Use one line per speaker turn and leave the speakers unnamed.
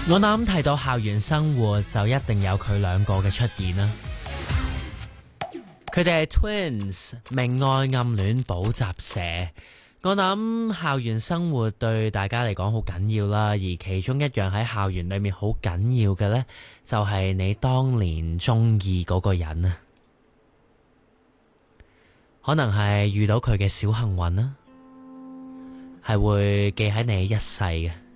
我諗提到校園生活就一定有佢兩個嘅出現啦。佢哋係 Twins， 明愛暗戀補習社。我諗校園生活對大家嚟講好緊要啦，而其中一樣喺校園裏面好緊要嘅呢，就係你當年中意嗰個人啊。可能係遇到佢嘅小幸運啦，係會記喺你一世嘅。